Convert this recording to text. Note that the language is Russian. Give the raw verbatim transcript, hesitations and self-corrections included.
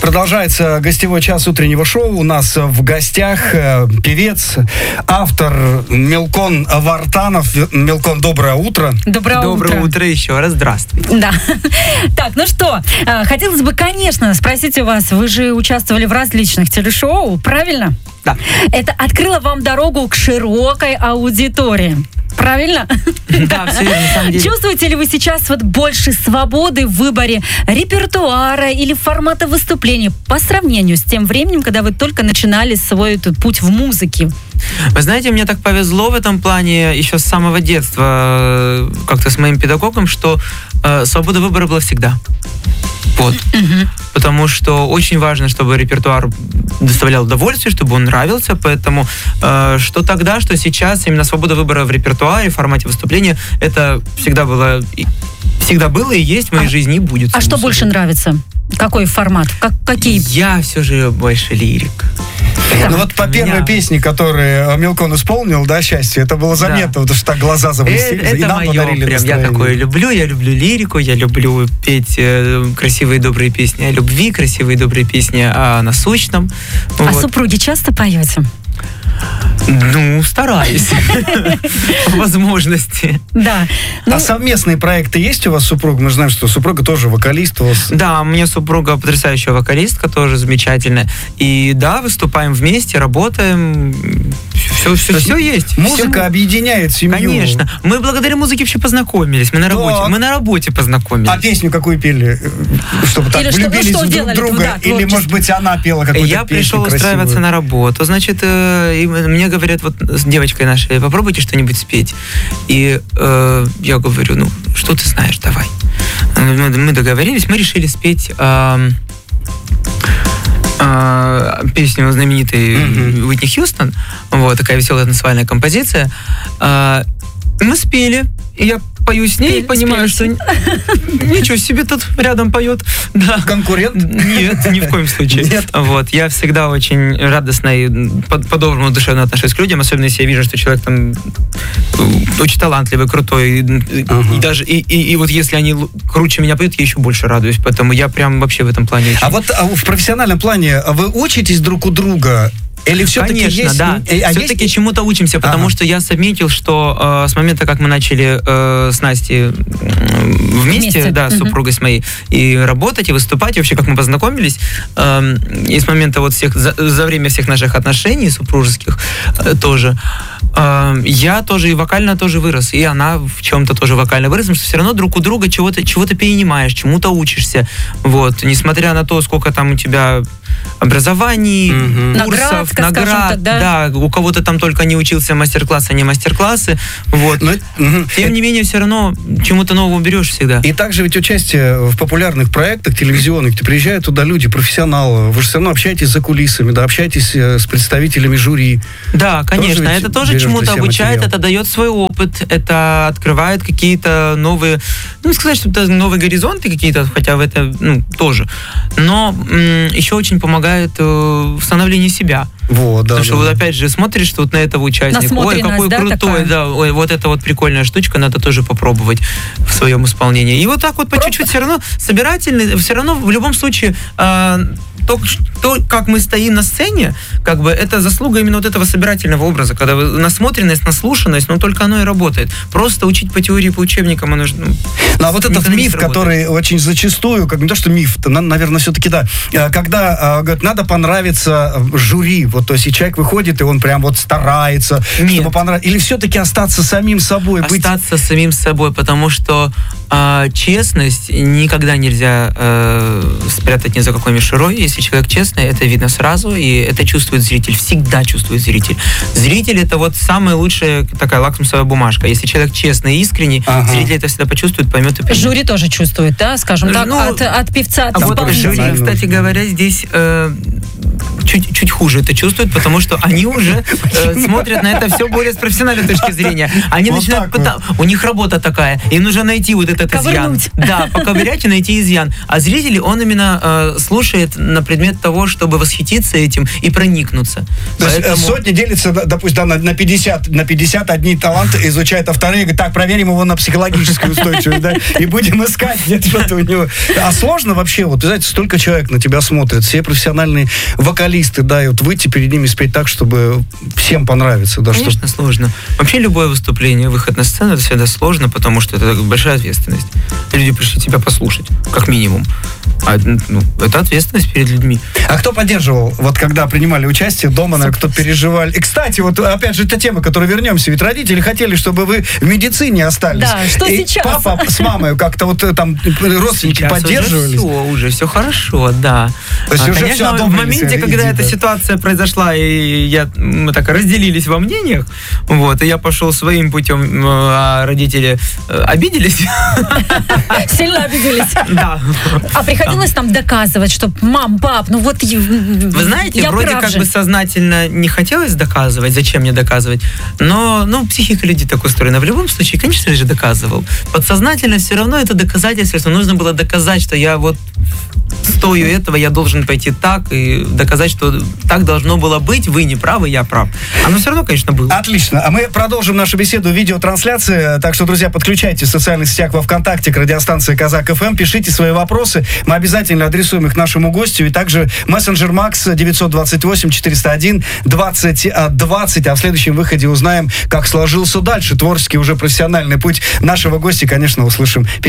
Продолжается гостевой час утреннего шоу. У нас в гостях э, певец, автор Мелкон Вартанов. Мелкон, доброе утро. Доброе, доброе утро. утро еще раз. Здравствуйте. Да. Так, ну что, хотелось бы, конечно, спросить у вас, вы же участвовали в различных телешоу, правильно? Да. Это открыло вам дорогу к широкой аудитории. Правильно? Да, все верно, на самом деле. Чувствуете ли вы сейчас вот больше свободы в выборе репертуара или формата выступления по сравнению с тем временем, когда вы только начинали свой этот путь в музыке? Вы знаете, мне так повезло в этом плане еще с самого детства, как-то с моим педагогом, что э, свобода выбора была всегда. Вот. Угу. Потому что очень важно, чтобы репертуар доставлял удовольствие, чтобы он нравился. Поэтому э, что тогда, что сейчас, именно свобода выбора в репертуаре, в формате выступления, это всегда было, всегда было и есть в моей а, жизни и будет. А что больше нравится? Какой формат? Как, какие? Я все же больше лирик. Да. Ну вот по первой меня... песне, которую Мелкон исполнил, да, «Счастье», это было заметно, да. Потому что так глаза заблестели, это, и нам это подарили прям, я такое люблю, я люблю лирику, я люблю петь э, красивые добрые песни о любви, красивые добрые песни о насущном. А вот. Супруги часто поете? Ну, стараюсь. По возможности. Да. А совместные проекты есть у вас с супругой? Мы знаем, что супруга тоже вокалист у вас. Да, у меня супруга потрясающая вокалистка, тоже замечательная. И да, выступаем вместе, работаем. Все, все, все есть. Музыка все... объединяет семью. Конечно. Мы благодаря музыке вообще познакомились. Мы на работе, да. мы на работе познакомились. А песню какую пели? Чтобы так или влюбились что, ну, что в друг друга? Туда, или, может быть, она пела какую-то Я песню пришел красивую? устраиваться на работу. Значит, э, и мне говорят, вот с девочкой нашей, попробуйте что-нибудь спеть. И э, я говорю, ну, что ты знаешь, давай. Мы договорились, мы решили спеть... Э, песню знаменитой mm-hmm. Уитни Хьюстон. Вот, такая веселая танцевальная композиция. Мы спели, и я пою с ней, Спели, понимаю, спели. Что ничего себе тут рядом поет. Да. Конкурент? Нет, ни в коем случае. Нет. Вот, я всегда очень радостно и по-доброму душевно отношусь к людям, особенно если я вижу, что человек там очень талантливый, крутой, uh-huh. и даже и, и, и вот если они круче меня поют, я еще больше радуюсь, поэтому я прям вообще в этом плане. Очень... А вот а в профессиональном плане вы учитесь друг у друга? Или все-таки Конечно, есть, да. А все-таки есть... чему-то учимся, потому ага. что я заметил, что э, с момента, как мы начали э, с Настей э, вместе, вместе, да, с угу. супругой с моей, и работать, и выступать, и вообще, как мы познакомились, э, и с момента вот всех, за, за время всех наших отношений супружеских э, тоже, э, я тоже и вокально тоже вырос, и она в чем-то тоже вокально выросла, потому что все равно друг у друга чего-то, чего-то перенимаешь, чему-то учишься, вот, несмотря на то, сколько там у тебя образований, угу. курсов, Наград, наград, да? да, у кого-то там только не учился мастер-классы, не мастер-классы, вот. Но, угу. Тем не менее, все равно чему-то новому берешь всегда. И также ведь участие в популярных проектах телевизионных, где приезжают туда люди, профессионалы, вы же все равно общаетесь за кулисами, да, общаетесь с представителями жюри. Да, конечно, тоже это тоже чему-то обучает, материал. Это дает свой опыт, это открывает какие-то новые, ну, не сказать, что это новые горизонты какие-то, хотя в это, ну, тоже, но м- еще очень помогает э, в становлении себя. Вот, да, Потому что да. вот опять же смотришь вот на этого участника, ой, какой да, крутой, такая? Да, ой, вот это вот прикольная штучка, надо тоже попробовать в своем исполнении. И вот так вот по Просто... чуть-чуть все равно собирательный, все равно в любом случае э, то, то, как мы стоим на сцене, как бы это заслуга именно вот этого собирательного образа, когда насмотренность, наслушанность, но только оно и работает. Просто учить по теории, по учебникам, оно же... Ну, ну а вот этот миф, который очень зачастую, как не то, что миф, то, наверное, все-таки да, когда говорят, надо понравиться жюри, вот, то есть и человек выходит, и он прям вот старается, Нет. чтобы понравиться, или все-таки остаться самим собой? Остаться быть... самим собой, потому что э, честность никогда нельзя э, спрятать ни за какой мишурой. Если человек честный, это видно сразу, и это чувствует зритель, всегда чувствует зритель. Зритель — это вот самая лучшая такая лакмусовая бумажка. Если человек честный и искренний, ага. зритель это всегда почувствует, поймет и поймет. Жюри тоже чувствует, да, скажем так, ну, от, от певца, от а вот жюри, кстати говоря, здесь... Э, чуть, чуть хуже это чувствуют, потому что они уже э, смотрят на это все более с профессиональной точки зрения. Они вот начинают пытаться... Вот. У них работа такая. Им нужно найти вот этот Ковырнуть. изъян. Да, поковырять и найти изъян. А зрители, он именно э, слушает на предмет того, чтобы восхититься этим и проникнуться. То Поэтому... есть сотни делится, допустим, да, на пятьдесят, на пятьдесят одни таланты изучают, а вторые говорят, так, проверим его на психологическую устойчивость, да, и будем искать где-то что-то у него. А сложно вообще, вот, знаете, столько человек на тебя смотрят, все профессиональные вокалисты, да, и вот выйти перед ними спеть так, чтобы всем понравиться. Да, Конечно, чтобы... сложно. Вообще любое выступление, выход на сцену, это всегда сложно, потому что это большая ответственность. Люди пришли тебя послушать, как минимум. А, ну, это ответственность перед людьми. А кто поддерживал, вот когда принимали участие дома, наверное, кто переживали? И, кстати, вот опять же, эта тема, к которой вернемся, ведь родители хотели, чтобы вы в медицине остались. Да, что и сейчас? Папа с мамой как-то вот там родственники сейчас поддерживались? Уже все, уже все хорошо, да. То есть а, уже конечно, все в моменте, когда иди, эта да. ситуация произошла, и я, мы так разделились во мнениях, вот, и я пошел своим путем, а родители обиделись. Сильно обиделись? Да. А приходилось там доказывать, что мам, пап, ну вот... Вы знаете, вроде как бы сознательно не хотелось доказывать, зачем мне доказывать, но, ну, психика людей так устроена. В любом случае, конечно же, доказывал. Подсознательно все равно это доказательство. Нужно было доказать, что я вот стою этого, я должен пойти так, и доказать, что так должно было быть, вы не правы, я прав. Оно все равно, конечно, было. Отлично. А мы продолжим нашу беседу в видеотрансляции. Так что, друзья, подключайтесь в социальных сетях во ВКонтакте к радиостанции Казак эф эм, пишите свои вопросы. Мы обязательно адресуем их нашему гостю. И также мессенджер Макс девятьсот двадцать восемь четыреста один двадцать двадцать. А в следующем выходе узнаем, как сложился дальше творческий, уже профессиональный путь нашего гостя. Конечно, услышим